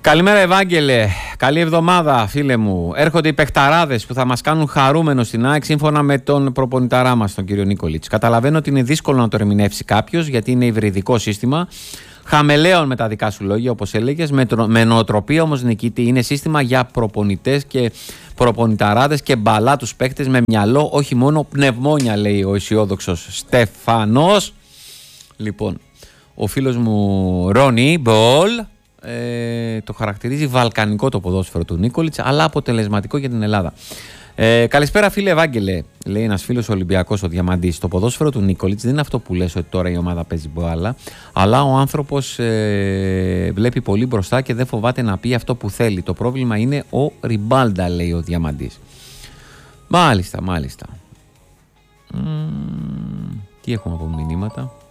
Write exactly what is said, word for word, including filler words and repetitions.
Καλημέρα Ευάγγελε, καλή εβδομάδα φίλε μου. Έρχονται οι παιχταράδες που θα μας κάνουν χαρούμενο στην ΑΕΚ σύμφωνα με τον προπονηταρά μας, τον κύριο Νίκολιτς. Καταλαβαίνω ότι είναι δύσκολο να το ερμηνεύσει κάποιος γιατί είναι υβριδικό σύστημα. Χαμελέον με τα δικά σου λόγια όπως έλεγες, με, τρο... με νοοτροπία όμως νικητή. Είναι σύστημα για προπονητές και προπονηταράδες και μπαλά τους παίκτες με μυαλό, όχι μόνο πνευμόνια, λέει ο αισιόδοξος Στεφανός. Λοιπόν, ο φίλος μου Ρόνι Μπολ ε, το χαρακτηρίζει βαλκανικό το ποδόσφαιρο του Νίκολιτς, αλλά αποτελεσματικό για την Ελλάδα. Ε, καλησπέρα φίλε Ευάγγελε, λέει ένας φίλος Ολυμπιακός ο Διαμαντής. Το ποδόσφαιρο του Νίκολιτς δεν είναι αυτό που λες ότι τώρα η ομάδα παίζει μπάλα, αλλά ο άνθρωπος ε, βλέπει πολύ μπροστά και δεν φοβάται να πει αυτό που θέλει. Το πρόβλημα είναι ο Ριμπάλντα, λέει ο Διαμαντής. Μάλιστα, μάλιστα. Μ, τι έχουμε από μηνύματα.